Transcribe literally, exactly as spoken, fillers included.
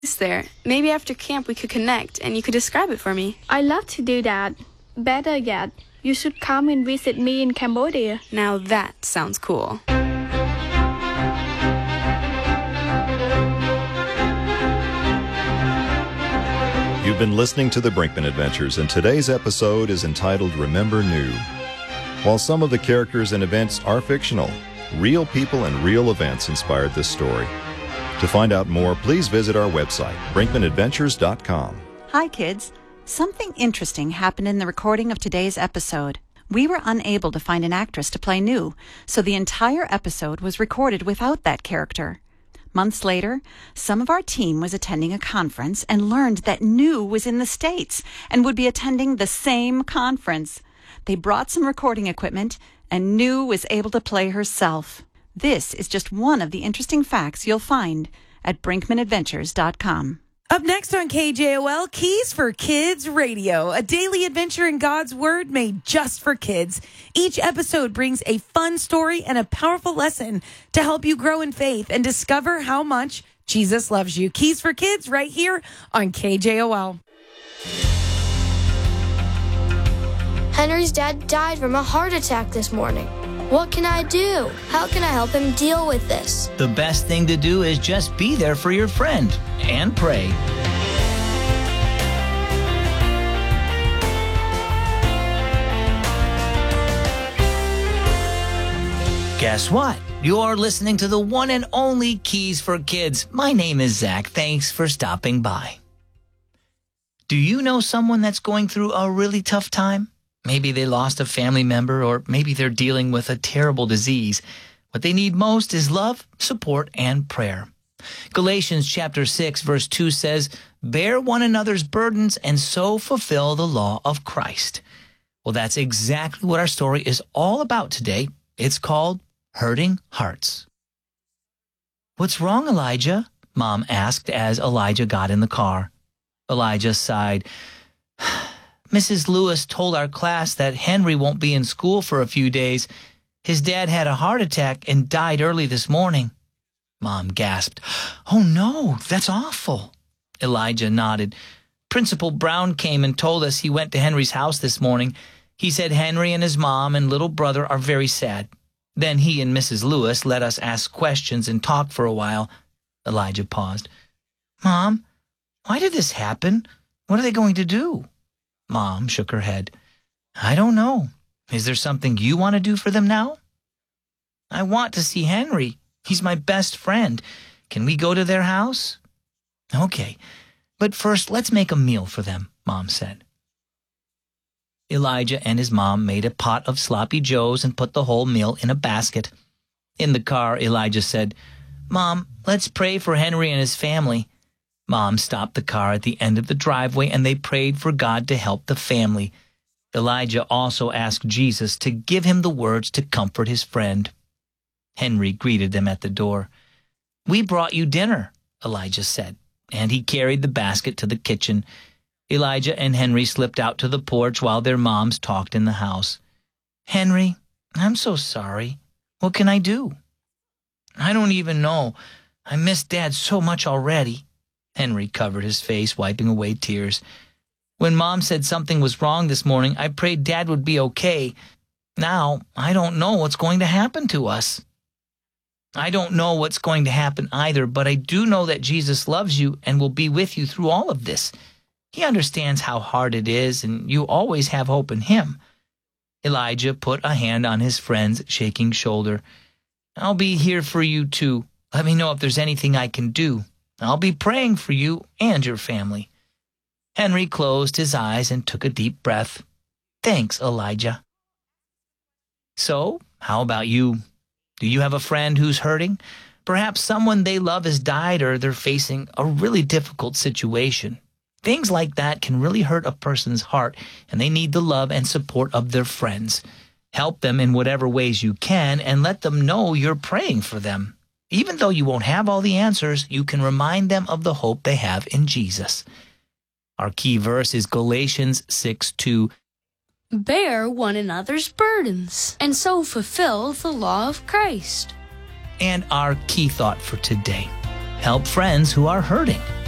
Is there? Maybe after camp we could connect and you could describe it for me. I love to do that. Better yet, you should come and visit me in Cambodia. Now that sounds cool. You've been listening to the Brinkman Adventures, and today's episode is entitled Remember New. While some of the characters and events are fictional, real people and real events inspired this story. To find out more, please visit our website, brinkman adventures dot com. Hi, kids. Something interesting happened in the recording of today's episode. We were unable to find an actress to play New, so the entire episode was recorded without that character. Months later, some of our team was attending a conference and learned that New was in the States and would be attending the same conference. They brought some recording equipment, and New was able to play herself. This is just one of the interesting facts you'll find at brinkman adventures dot com. Up next on K J O L, Keys for Kids Radio, a daily adventure in God's Word made just for kids. Each episode brings a fun story and a powerful lesson to help you grow in faith and discover how much Jesus loves you. Keys for Kids right here on K J O L. Henry's dad died from a heart attack this morning. What can I do? How can I help him deal with this? The best thing to do is just be there for your friend and pray. Guess what? You're listening to the one and only Keys for Kids. My name is Zach. Thanks for stopping by. Do you know someone that's going through a really tough time? Maybe they lost a family member, or maybe they're dealing with a terrible disease. What they need most is love, support, and prayer. Galatians chapter six, verse two says, "Bear one another's burdens and so fulfill the law of Christ." Well, that's exactly what our story is all about today. It's called Hurting Hearts. "What's wrong, Elijah?" Mom asked as Elijah got in the car. Elijah sighed. "Missus Lewis told our class that Henry won't be in school for a few days. His dad had a heart attack and died early this morning." Mom gasped. "Oh, no, that's awful." Elijah nodded. "Principal Brown came and told us he went to Henry's house this morning. He said Henry and his mom and little brother are very sad. Then he and Missus Lewis let us ask questions and talk for a while." Elijah paused. "Mom, why did this happen? What are they going to do?" Mom shook her head. "I don't know. Is there something you want to do for them now?" "I want to see Henry. He's my best friend. Can we go to their house?" "Okay, but first let's make a meal for them," Mom said. Elijah and his mom made a pot of sloppy joes and put the whole meal in a basket. In the car, Elijah said, "Mom, let's pray for Henry and his family." Mom stopped the car at the end of the driveway, and they prayed for God to help the family. Elijah also asked Jesus to give him the words to comfort his friend. Henry greeted them at the door. "We brought you dinner," Elijah said, and he carried the basket to the kitchen. Elijah and Henry slipped out to the porch while their moms talked in the house. "Henry, I'm so sorry. What can I do?" "I don't even know. I miss Dad so much already." Henry covered his face, wiping away tears. "When Mom said something was wrong this morning, I prayed Dad would be okay. Now, I don't know what's going to happen to us." "I don't know what's going to happen either, but I do know that Jesus loves you and will be with you through all of this. He understands how hard it is, and you always have hope in Him." Elijah put a hand on his friend's shaking shoulder. "I'll be here for you, too. Let me know if there's anything I can do. I'll be praying for you and your family." Henry closed his eyes and took a deep breath. "Thanks, Elijah." So, how about you? Do you have a friend who's hurting? Perhaps someone they love has died, or they're facing a really difficult situation. Things like that can really hurt a person's heart, and they need the love and support of their friends. Help them in whatever ways you can, and let them know you're praying for them. Even though you won't have all the answers, you can remind them of the hope they have in Jesus. Our key verse is Galatians six two. "Bear one another's burdens, and so fulfill the law of Christ." And our key thought for today: help friends who are hurting.